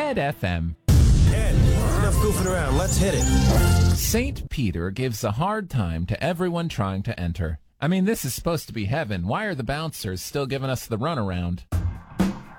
Red FM. Ed, enough goofing around. Let's hit it. St. Peter gives a hard time to everyone trying to enter. I mean, this is supposed to be heaven. Why are the bouncers still giving us the runaround?